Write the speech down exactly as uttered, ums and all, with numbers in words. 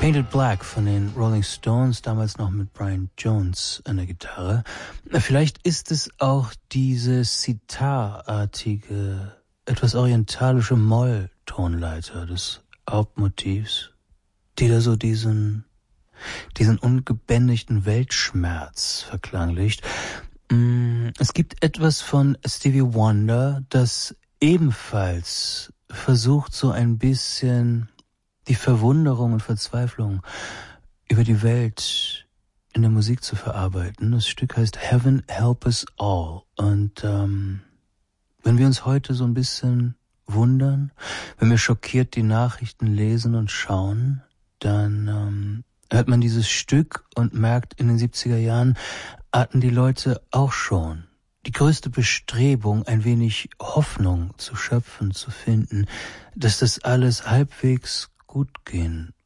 Painted Black von den Rolling Stones, damals noch mit Brian Jones an der Gitarre. Vielleicht ist es auch diese sitarartige, etwas orientalische Moll-Tonleiter des Hauptmotivs, die da so diesen, diesen ungebändigten Weltschmerz verklanglicht. Es gibt etwas von Stevie Wonder, das ebenfalls versucht, so ein bisschen die Verwunderung und Verzweiflung über die Welt in der Musik zu verarbeiten. Das Stück heißt Heaven Help Us All. Und ähm, wenn wir uns heute so ein bisschen wundern, wenn wir schockiert die Nachrichten lesen und schauen, dann ähm, hört man dieses Stück und merkt, in den siebziger Jahren hatten die Leute auch schon die größte Bestrebung, ein wenig Hoffnung zu schöpfen, zu finden, dass das alles halbwegs gut gehen